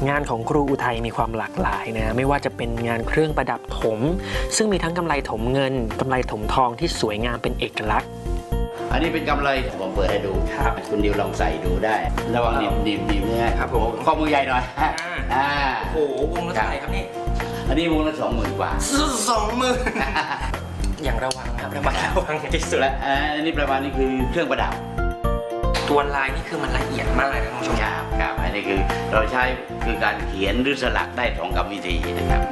งานของครูอุทัยมีความหลากหลายนะไม่ว่าจะเป็นงานเครื่องประดับถมซึ่งมีทั้งกำไรถมเงินกำไรถมทองที่สวยงามเป็นเอกลักษณ์อันนี้เป็นกำไรผมเปิดให้ดูครับคุณดิวลองใส่ดูได้ระวังหนีบนะครับผมข้อมือใหญ่หน่อยโอ้โหวงละเท่าไหร่ครับนี่อันนี้วงละ20,000 กว่า 20,000อย่างระวังครับระวังที่สุดและอันนี้ประมาณนี้คือเครื่องประดับตัวลายนี่คือมันละเอียดมากเลยนะคุณผู้ชมครับอันนี้คือเราใช้คือการเขียนหรือสลักได้2 กรรมวิธีนะครับ